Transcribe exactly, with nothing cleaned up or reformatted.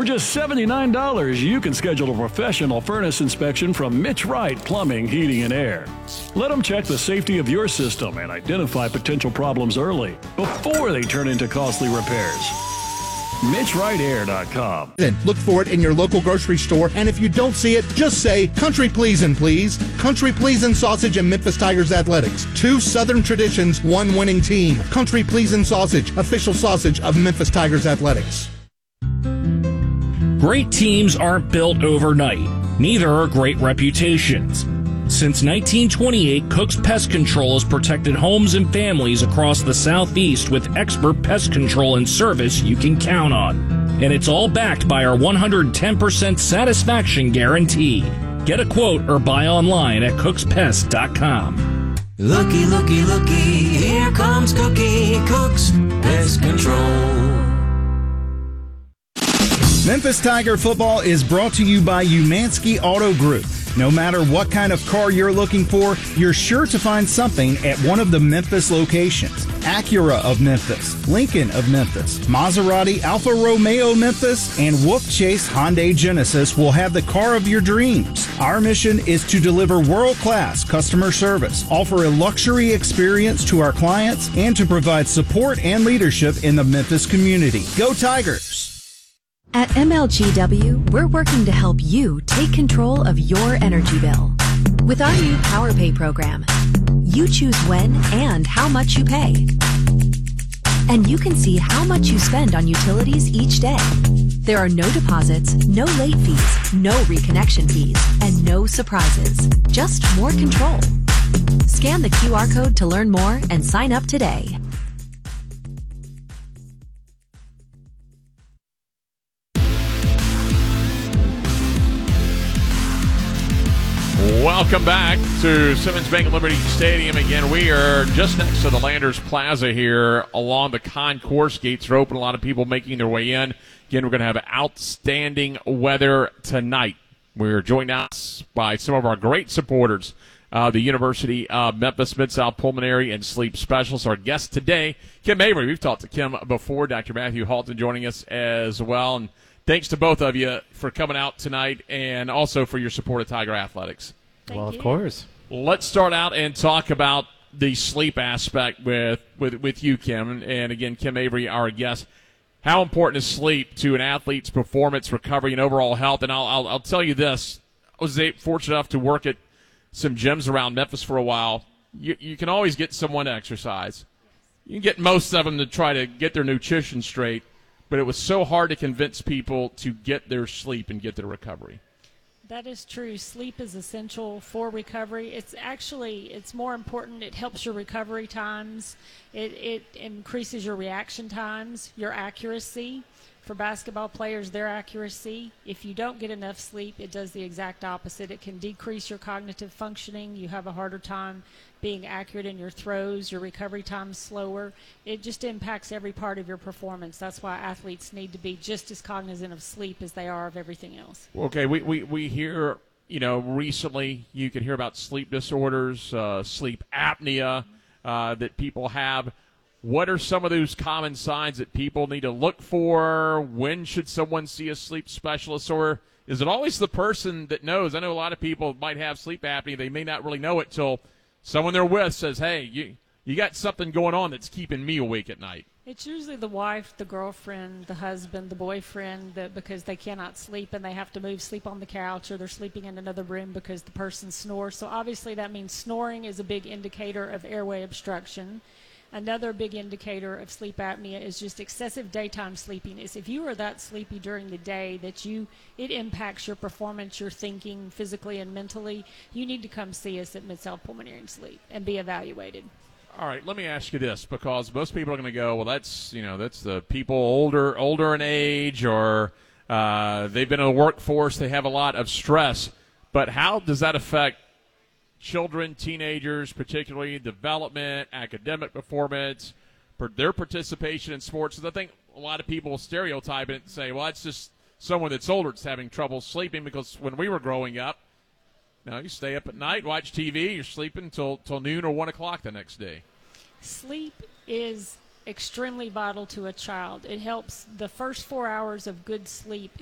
For just seventy-nine dollars, you can schedule a professional furnace inspection from Mitch Wright Plumbing, Heating, and Air. Let them check the safety of your system and identify potential problems early before they turn into costly repairs. Mitch Wright Air dot com. Look for it in your local grocery store, and if you don't see it, just say, Country Pleasin' Please. Country Pleasin' Sausage and Memphis Tigers Athletics. Two Southern traditions, one winning team. Country Pleasin' Sausage, official sausage of Memphis Tigers Athletics. Great teams aren't built overnight. Neither are great reputations. Since nineteen twenty-eight, Cook's Pest Control has protected homes and families across the Southeast with expert pest control and service you can count on. And it's all backed by our one hundred ten percent satisfaction guarantee. Get a quote or buy online at cooks pest dot com. Looky, looky, looky, here comes Cookie, Cook's Pest Control. Memphis Tiger football is brought to you by Umansky Auto Group. No matter what kind of car you're looking for, you're sure to find something at one of the Memphis locations. Acura of Memphis, Lincoln of Memphis, Maserati Alfa Romeo Memphis, and Wolf Chase Hyundai Genesis will have the car of your dreams. Our mission is to deliver world-class customer service, offer a luxury experience to our clients, and to provide support and leadership in the Memphis community. Go Tigers! At M L G W, we're working to help you take control of your energy bill. With our new PowerPay program, you choose when and how much you pay. And you can see how much you spend on utilities each day. There are no deposits, no late fees, no reconnection fees, and no surprises. Just more control. Scan the Q R code to learn more and sign up today. Welcome back to Simmons Bank Liberty Stadium. Again, we are just next to the Landers Plaza here along the concourse. Gates are open. A lot of people making their way in. Again, we're going to have outstanding weather tonight. We're joined out by some of our great supporters, uh, the University of Memphis Mid-South Pulmonary and Sleep Specialists. Our guest today, Kim Avery. We've talked to Kim before. Doctor Matthew Halton joining us as well. And thanks to both of you for coming out tonight and also for your support of Tiger Athletics. Thank well, you. Of course. Let's start out and talk about the sleep aspect with, with, with you, Kim. And, again, Kim Avery, our guest. How important is sleep to an athlete's performance, recovery, and overall health? And I'll, I'll, I'll tell you this. I was fortunate enough to work at some gyms around Memphis for a while. You, you can always get someone to exercise. You can get most of them to try to get their nutrition straight. But it was so hard to convince people to get their sleep and get their recovery. That is true. Sleep is essential for recovery. It's actually, it's more important. It helps your recovery times. It, it increases your reaction times, your accuracy. For basketball players, their accuracy. If you don't get enough sleep, it does the exact opposite. It can decrease your cognitive functioning. You have a harder time being accurate in your throws. Your recovery time's slower. It just impacts every part of your performance. That's why athletes need to be just as cognizant of sleep as they are of everything else. Okay, we, we, we hear, you know, recently you can hear about sleep disorders, uh, sleep apnea uh, that people have. What are some of those common signs that people need to look for? When should someone see a sleep specialist? Or is it always the person that knows? I know a lot of people might have sleep apnea. They may not really know it till someone they're with says, hey, you, you got something going on that's keeping me awake at night. It's usually the wife, the girlfriend, the husband, the boyfriend, that because they cannot sleep and they have to move, sleep on the couch, or they're sleeping in another room because the person snores. So obviously that means snoring is a big indicator of airway obstruction. Another big indicator of sleep apnea is just excessive daytime sleepiness. If you are that sleepy during the day that you it impacts your performance, your thinking physically and mentally, you need to come see us at Mid-South Pulmonary and Sleep and be evaluated. All right, let me ask you this, because most people are going to go, well, that's, you know, that's the people older older in age, or uh, they've been in the workforce, they have a lot of stress. But how does that affect children, teenagers, particularly development, academic performance, for their participation in sports? Because I think a lot of people will stereotype it and say, well, it's just someone that's older that's having trouble sleeping, because when we were growing up, you know, you stay up at night, watch T V, you're sleeping until till noon or one o'clock the next day. Sleep is extremely vital to a child. It helps. The first four hours of good sleep